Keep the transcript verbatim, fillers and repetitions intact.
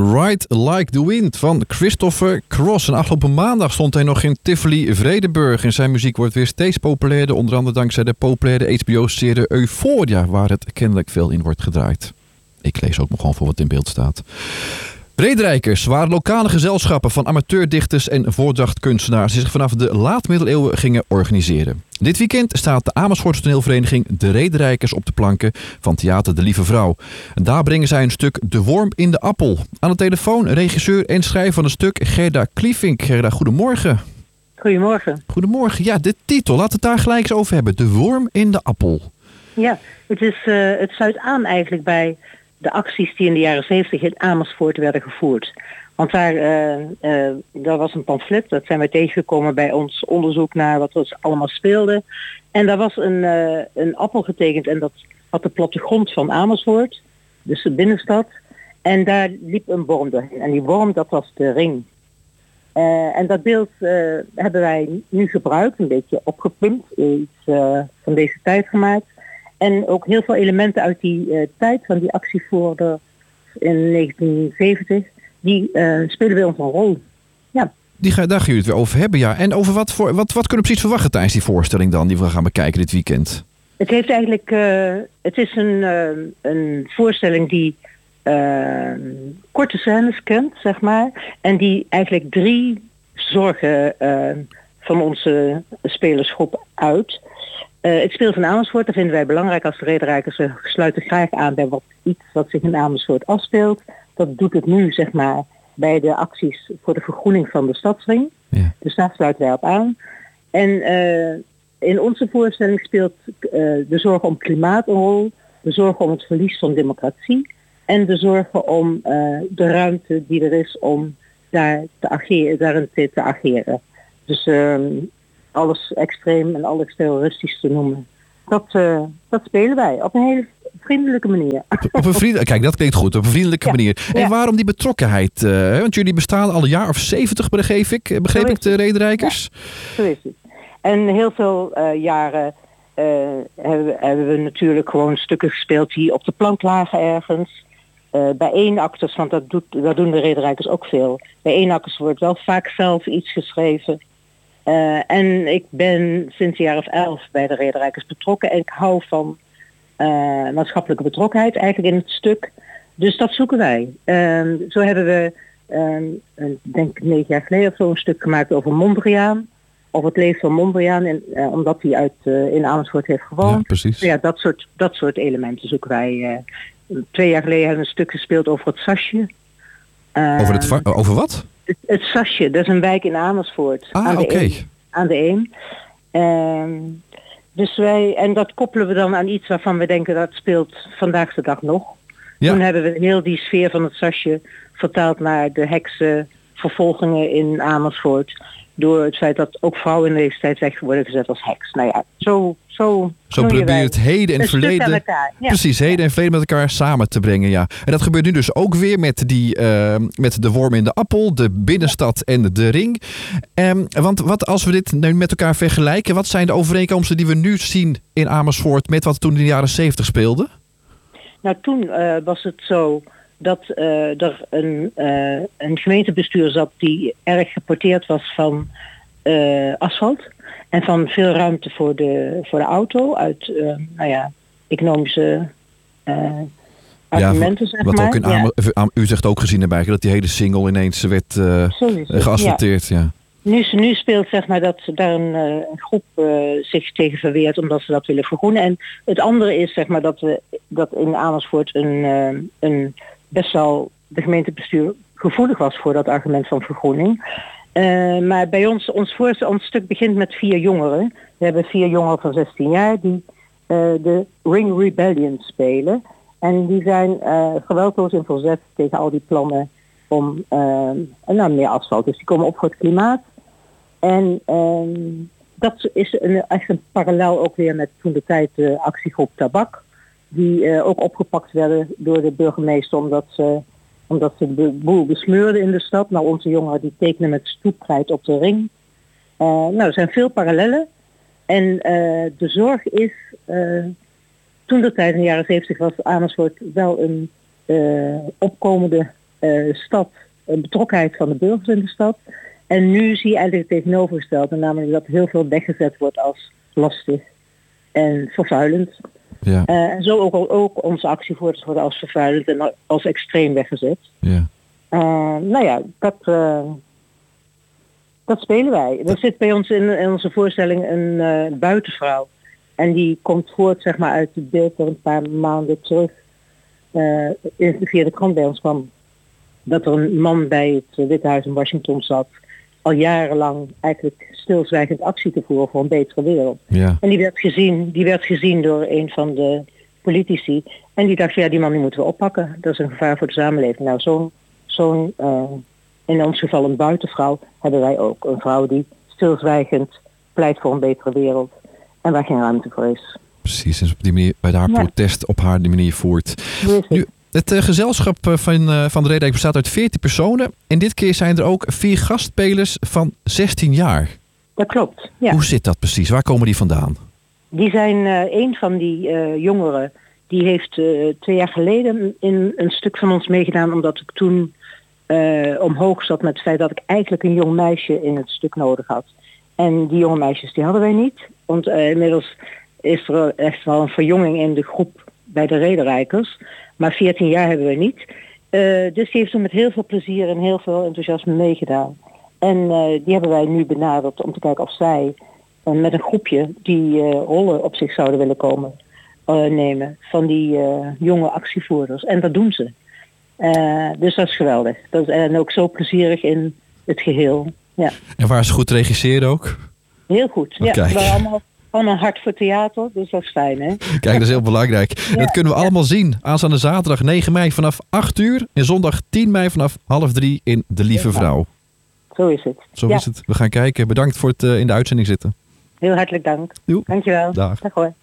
Ride Like the Wind van Christopher Cross. En afgelopen maandag stond hij nog in Tivoli Vredenburg. En zijn muziek wordt weer steeds populairder. Onder andere dankzij de populaire H B O-serie Euphoria, waar het kennelijk veel in wordt gedraaid. Ik lees ook nog gewoon voor wat in beeld staat. Rederijkers waren lokale gezelschappen van amateurdichters en voordrachtkunstenaars die zich vanaf de laat-middeleeuwen gingen organiseren. Dit weekend staat de Amersfoortse toneelvereniging De Rederijkers op de planken van Theater De Lieve Vrouw. En daar brengen zij een stuk De Worm in de Appel. Aan de telefoon regisseur en schrijver van het stuk Gerda Kliefink. Gerda, goedemorgen. Goedemorgen. Goedemorgen. Ja, de titel, laten we het daar gelijk eens over hebben. De Worm in de Appel. Ja, het, is, uh, het sluit aan eigenlijk bij de acties die in de jaren zeventig in Amersfoort werden gevoerd. Want daar, uh, uh, daar was een pamflet, dat zijn wij tegengekomen bij ons onderzoek naar wat er allemaal speelde. En daar was een, uh, een appel getekend en dat had de plattegrond van Amersfoort, dus de binnenstad. En daar liep een worm doorheen. En die worm, dat was de ring. Uh, en dat beeld uh, hebben wij nu gebruikt, een beetje opgepimpt, iets uh, van deze tijd gemaakt. En ook heel veel elementen uit die uh, tijd van die actievoerder in negentien zeventig, die uh, spelen bij ons een rol. Ja. Die ga, daar gaan jullie het weer over hebben, ja. En over wat, voor, wat, wat kunnen we precies verwachten tijdens die voorstelling dan, die we gaan bekijken dit weekend? Het heeft eigenlijk, uh, het is een, uh, een voorstelling die uh, korte scènes kent, zeg maar. En die eigenlijk drie zorgen uh, van onze spelersgroep uit. Uh, het speel van Amersfoort, dat vinden wij belangrijk als de Rederijkers. We sluiten graag aan bij wat, iets wat zich in Amersfoort afspeelt. Dat doet het nu, zeg maar, bij de acties voor de vergroening van de stadsring. Ja. Dus daar sluiten wij op aan. En uh, in onze voorstelling speelt uh, de zorg om klimaat een rol, de zorg om het verlies van democratie en de zorgen om uh, de ruimte die er is om daar te ageren, daarin te, te ageren. Dus uh, alles extreem en alles terroristisch te noemen. Dat, uh, dat spelen wij op een hele vriendelijke manier. Op, op een vriend... Kijk, dat klinkt goed. Op een vriendelijke ja, manier. En ja. Waarom die betrokkenheid? Uh, want jullie bestaan al een jaar of zeventig, begreep ik, begreep ik de Rederijkers? Ja, zo is het. En heel veel uh, jaren uh, hebben, hebben we natuurlijk gewoon stukken gespeeld die op de plank lagen ergens. Uh, bij eenakters, want dat, doet, dat doen de Rederijkers ook veel. Bij eenakters wordt wel vaak zelf iets geschreven. Uh, en ik ben sinds een jaar of elf bij de Rederijkers betrokken. En ik hou van uh, maatschappelijke betrokkenheid eigenlijk in het stuk. Dus dat zoeken wij. Uh, zo hebben we, uh, denk ik negen jaar geleden of zo, een stuk gemaakt over Mondriaan. Over het leven van Mondriaan, en, uh, omdat hij uit, uh, in Amersfoort heeft gewoond. Ja, precies. Ja, dat soort, dat soort elementen zoeken wij. Uh, twee jaar geleden hebben we een stuk gespeeld over het Sasje. Uh, over, het va- over wat? Het, het Sasje, dat is een wijk in Amersfoort. Ah, aan de oké. Eem, aan de Eem. Um, dus wij, en dat koppelen we dan aan iets waarvan we denken dat speelt vandaag de dag nog. Ja. Toen hebben we heel die sfeer van het Sasje vertaald naar de heksenvervolgingen in Amersfoort. Door het feit dat ook vrouwen in deze tijd weg worden gezet als heks. Nou ja, zo... Zo, zo probeer je het heden en het verleden, ja. precies, heden en verleden met elkaar samen te brengen, ja. En dat gebeurt nu dus ook weer met, die, uh, met de worm in de appel, de binnenstad en de ring. Um, want wat als we dit nu met elkaar vergelijken, wat zijn de overeenkomsten die we nu zien in Amersfoort met wat toen in de jaren zeventig speelde? Nou, toen uh, was het zo dat uh, er een, uh, een gemeentebestuur zat die erg geporteerd was van uh, asfalt. En van veel ruimte voor de, voor de auto uit uh, nou ja, economische uh, argumenten, ja, zeg wat maar. Ook in Amer, ja. U zegt ook gezien erbij dat die hele single ineens werd uh, geasfalteerd. Ja. Ja. Nu, nu speelt zeg maar dat daar een, een groep uh, zich tegen verweert omdat ze dat willen vergroenen. En het andere is zeg maar dat we dat in Amersfoort een, uh, een best wel de gemeentebestuur gevoelig was voor dat argument van vergroening. Uh, maar bij ons, ons voorstel, ons stuk begint met vier jongeren. We hebben vier jongeren van zestien jaar die uh, de Ring Rebellion spelen. En die zijn uh, geweldloos in verzet tegen al die plannen om uh, nou, meer asfalt. Dus die komen op voor het klimaat. En uh, dat is een, echt een parallel ook weer met toen de tijd de actiegroep Tabak. Die uh, ook opgepakt werden door de burgemeester omdat ze... omdat ze de boel besmeurden in de stad. Nou, onze jongeren die tekenen met stoepkrijt op de ring. Uh, nou, er zijn veel parallellen. En uh, de zorg is... Uh, toen de tijd in de jaren zeventig was Amersfoort wel een uh, opkomende uh, stad, een betrokkenheid van de burgers in de stad. En nu zie je eigenlijk het tegenovergestelde, namelijk dat heel veel weggezet wordt als lastig en vervuilend. Ja. Uh, en zo ook, ook onze actievoerders worden als vervuilend en als extreem weggezet. Ja. Uh, nou ja, dat, uh, dat spelen wij. Er zit bij ons in, in onze voorstelling een uh, buitenvrouw. En die komt voort zeg maar, uit het beeld dat een paar maanden terug uh, via de krant bij ons kwam. Dat er een man bij het Witte Huis in Washington zat. Al jarenlang eigenlijk stilzwijgend actie te voeren voor een betere wereld. Ja. En die werd gezien, die werd gezien door een van de politici. En die dacht, ja, die man die moeten we oppakken. Dat is een gevaar voor de samenleving. Nou, zo'n, zo'n uh, in ons geval een buitenvrouw hebben wij ook. Een vrouw die stilzwijgend pleit voor een betere wereld. En waar geen ruimte voor is. Precies, en op die manier bij haar ja. protest op haar die manier voert. Nu, het uh, gezelschap van, uh, van de Reedijk bestaat uit veertien personen. En dit keer zijn er ook vier gastspelers van zestien jaar. Dat klopt, ja. Hoe zit dat precies? Waar komen die vandaan? Die zijn, uh, een van die uh, jongeren, die heeft uh, twee jaar geleden in een stuk van ons meegedaan. Omdat ik toen uh, omhoog zat met het feit dat ik eigenlijk een jong meisje in het stuk nodig had. En die jonge meisjes die hadden wij niet. Want uh, inmiddels is er echt wel een verjonging in de groep bij de Rederijkers. Maar veertien jaar hebben we niet. Uh, dus die heeft toen met heel veel plezier en heel veel enthousiasme meegedaan. En uh, die hebben wij nu benaderd om te kijken of zij uh, met een groepje die uh, rollen op zich zouden willen komen uh, nemen. Van die uh, jonge actievoerders. En dat doen ze. Uh, dus dat is geweldig. Dat is, en ook zo plezierig in het geheel. Ja. En waar is het goed te regisseren ook? Heel goed. Oh, ja, we hebben allemaal, allemaal hard voor theater, dus dat is fijn, hè? Kijk, dat is heel belangrijk. Ja, dat kunnen we ja. allemaal zien. Aanstaande zaterdag negen mei vanaf acht uur en zondag tien mei vanaf half drie in De Lieve ja. Vrouw. Zo is het. Zo ja. is het. We gaan kijken. Bedankt voor het uh, in de uitzending zitten. Heel hartelijk dank. Doei. Dankjewel. Dag. Dag hoor.